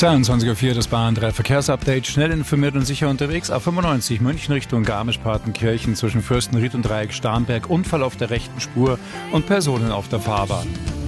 22:04 Uhr, das Bahn 3 Verkehrsupdate. Schnell informiert und sicher unterwegs. A95 München Richtung Garmisch-Partenkirchen zwischen Fürstenried und Dreieck Starnberg. Unfall auf der rechten Spur und Personen auf der Fahrbahn.